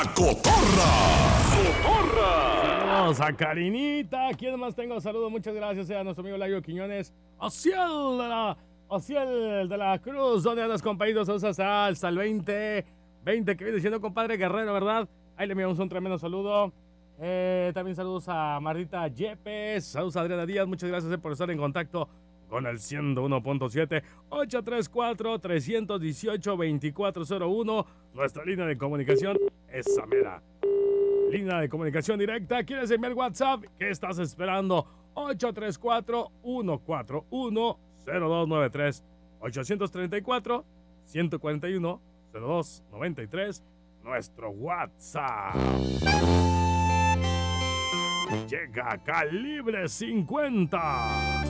Saludos a Karinita. ¿Quién más tengo? Saludos, muchas gracias a nuestro amigo Layo Quiñones. Ociel de la Cruz, ¿dónde andas, compañeros? Saludos hasta el 20 que viene siendo compadre Guerrero, ¿verdad? Ahí le enviamos un tremendo saludo. También saludos a Martita Yepes. Saludos a Adriana Díaz. Muchas gracias por estar en contacto con el 101.7 834-318-2401. Nuestra línea de comunicación es esa mera. Línea de comunicación directa. ¿Quieres enviar WhatsApp? ¿Qué estás esperando? 834-141-0293. 834-141-0293. Nuestro WhatsApp. Llega Calibre 50.